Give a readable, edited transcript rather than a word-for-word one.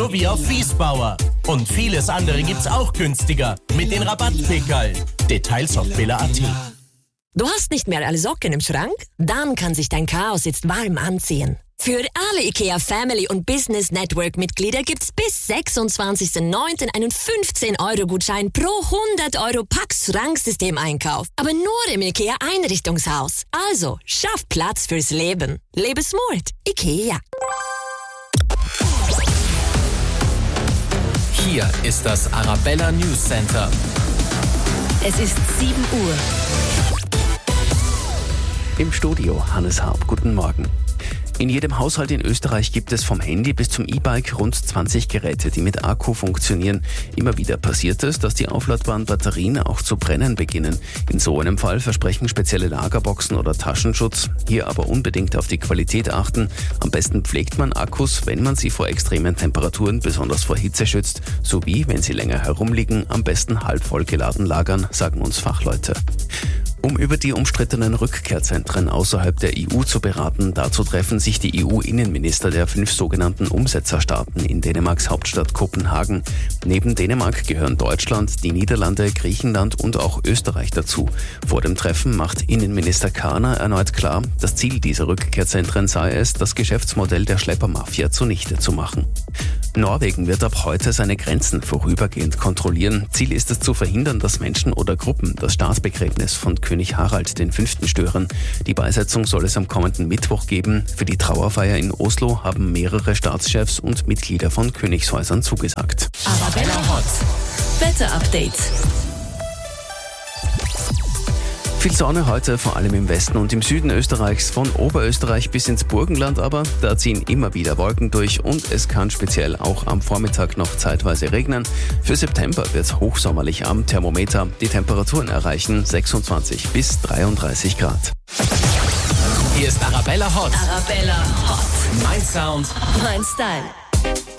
sowie auf Wiesbauer. Und vieles andere gibt's auch günstiger mit den Rabattpickerl. Details auf billa.at. Du hast nicht mehr alle Socken im Schrank? Dann kann sich dein Chaos jetzt warm anziehen. Für alle IKEA Family und Business Network Mitglieder gibt's bis 26.09. einen 15-Euro-Gutschein pro 100 Euro Pax-Schranksystem-Einkauf. Aber nur im IKEA Einrichtungshaus. Also, schaff Platz fürs Leben. Lebe smart. IKEA. Hier ist das Arabella News Center. Es ist 7 Uhr. Im Studio Hannes Harp. Guten Morgen. In jedem Haushalt in Österreich gibt es vom Handy bis zum E-Bike rund 20 Geräte, die mit Akku funktionieren. Immer wieder passiert es, dass die aufladbaren Batterien auch zu brennen beginnen. In so einem Fall versprechen spezielle Lagerboxen oder Taschenschutz. Hier aber unbedingt auf die Qualität achten. Am besten pflegt man Akkus, wenn man sie vor extremen Temperaturen, besonders vor Hitze schützt, sowie, wenn sie länger herumliegen, am besten halb voll geladen lagern, sagen uns Fachleute. Um über die umstrittenen Rückkehrzentren außerhalb der EU zu beraten, dazu treffen sich die EU-Innenminister der 5 sogenannten Umsetzerstaaten in Dänemarks Hauptstadt Kopenhagen. Neben Dänemark gehören Deutschland, die Niederlande, Griechenland und auch Österreich dazu. Vor dem Treffen macht Innenminister Kahner erneut klar, das Ziel dieser Rückkehrzentren sei es, das Geschäftsmodell der Schleppermafia zunichte zu machen. Norwegen wird ab heute seine Grenzen vorübergehend kontrollieren. Ziel ist es zu verhindern, dass Menschen oder Gruppen das Staatsbegräbnis von König Harald V. stören. Die Beisetzung soll es am kommenden Mittwoch geben. Für die Trauerfeier in Oslo haben mehrere Staatschefs und Mitglieder von Königshäusern zugesagt. Arabella Hot. Wetter-Update. Viel Sonne heute, vor allem im Westen und im Süden Österreichs, von Oberösterreich bis ins Burgenland aber. Da ziehen immer wieder Wolken durch und es kann speziell auch am Vormittag noch zeitweise regnen. Für September wird es hochsommerlich am Thermometer. Die Temperaturen erreichen 26 bis 33 Grad. Hier ist Arabella Hot. Arabella Hot. Mein Sound. Mein Style.